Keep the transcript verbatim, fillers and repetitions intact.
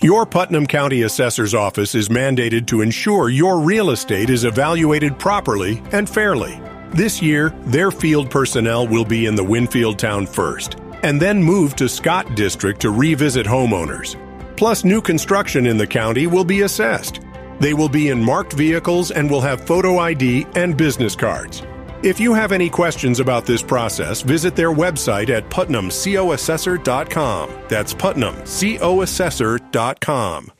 Your Putnam County Assessor's Office is mandated to ensure your real estate is evaluated properly and fairly. This year, their field personnel will be in the Winfield town first, and then move to Scott District to revisit homeowners. Plus, new construction in the county will be assessed. They will be in marked vehicles and will have photo I D and business cards. If you have any questions about this process, visit their website at putnam co assessor dot com. That's putnam co assessor dot com.